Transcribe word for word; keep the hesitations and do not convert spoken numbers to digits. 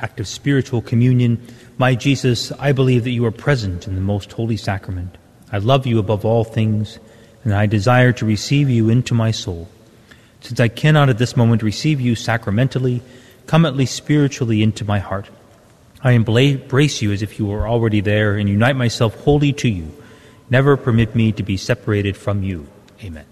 act of spiritual communion. My Jesus, I believe that you are present in the most holy sacrament. I love you above all things, and I desire to receive you into my soul. Since I cannot at this moment receive you sacramentally, come at least spiritually into my heart. I embrace you as if you were already there and unite myself wholly to you. Never permit me to be separated from you. Amen.